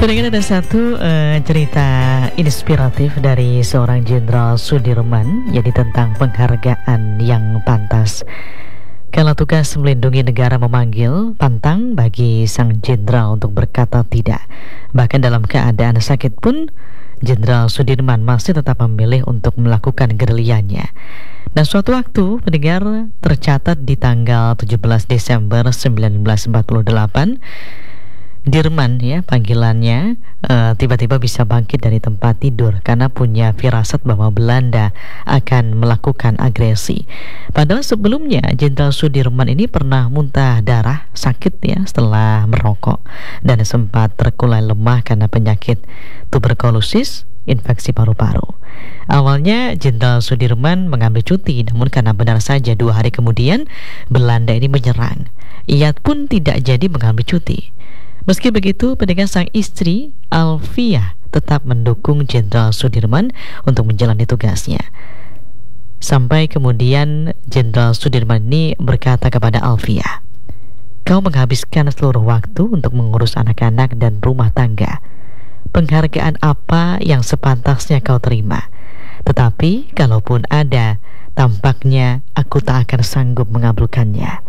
Pendengar, ada satu cerita inspiratif dari seorang Jenderal Sudirman, jadi tentang penghargaan yang pantas. Kalau tugas melindungi negara memanggil, pantang bagi sang jenderal untuk berkata tidak. Bahkan dalam keadaan sakit pun, Jenderal Sudirman masih tetap memilih untuk melakukan gerillianya. Dan suatu waktu, pendengar, tercatat di tanggal 17 Desember 1948, Dirman, ya panggilannya, tiba-tiba bisa bangkit dari tempat tidur karena punya firasat bahwa Belanda akan melakukan agresi. Padahal sebelumnya Jenderal Sudirman ini pernah muntah darah, sakit ya setelah merokok, dan sempat terkulai lemah karena penyakit tuberkulosis, infeksi paru-paru. Awalnya Jenderal Sudirman mengambil cuti, namun karena benar saja 2 hari kemudian Belanda ini menyerang, ia pun tidak jadi mengambil cuti. Meski begitu, pendengar, sang istri Alfia tetap mendukung Jenderal Sudirman untuk menjalani tugasnya. Sampai kemudian Jenderal Sudirman ini berkata kepada Alfia, "Kau menghabiskan seluruh waktu untuk mengurus anak-anak dan rumah tangga. Penghargaan apa yang sepantasnya kau terima? Tetapi kalaupun ada, tampaknya aku tak akan sanggup mengabulkannya."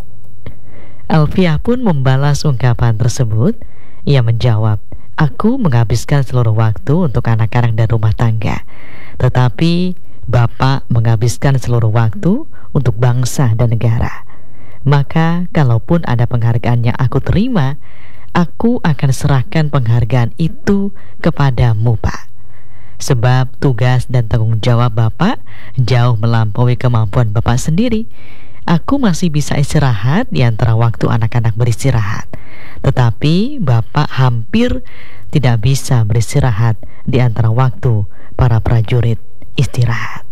Alfia pun membalas ungkapan tersebut. Ia menjawab, "Aku menghabiskan seluruh waktu untuk anak-anak dan rumah tangga. Tetapi Bapak menghabiskan seluruh waktu untuk bangsa dan negara. Maka kalaupun ada penghargaan yang aku terima, aku akan serahkan penghargaan itu kepadamu, Pak. Sebab tugas dan tanggung jawab Bapak jauh melampaui kemampuan Bapak sendiri. Aku masih bisa istirahat di antara waktu anak-anak beristirahat. Tetapi Bapak hampir tidak bisa beristirahat di antara waktu para prajurit istirahat."